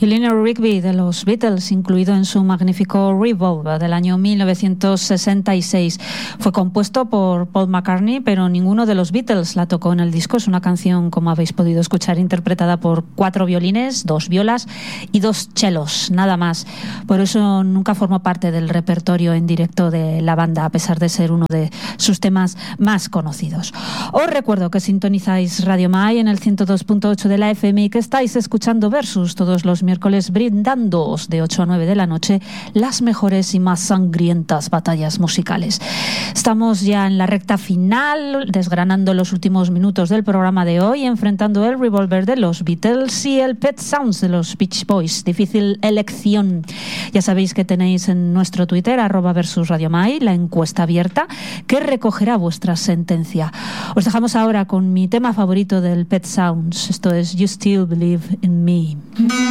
Eleanor Rigby de los Beatles, incluido en su magnífico Revolver del año 1966. Fue compuesto por Paul McCartney, pero ninguno de los Beatles la tocó en el disco. Es una canción, como habéis podido escuchar, interpretada por 4 violines, 2 violas y 2 chelos, nada más. Por eso nunca formó parte del repertorio en directo de la banda, a pesar de ser uno de sus temas más conocidos. Os recuerdo que sintonizáis Radio Mai en el 102.8 de la FM y que estáis escuchando Versus todos los miércoles, brindándoos de 8 a 9 de la noche las mejores y más sangrientas batallas musicales. Estamos ya en la recta final, desgranando los últimos minutos del programa de hoy, enfrentando el Revolver de los Beatles y el Pet Sounds de los Beach Boys. Difícil elección. Ya sabéis que tenéis en nuestro Twitter @versusradiomai la encuesta abierta que recogerá vuestra sentencia. Os dejamos ahora con mi tema favorito del Pet Sounds. Esto es You Still Believe in Me.